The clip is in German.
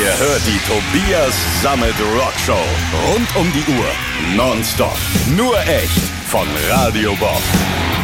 Ihr hört die Tobias Sammet Rockshow. Rund um die Uhr. Nonstop. Nur echt. Von Radio Bob.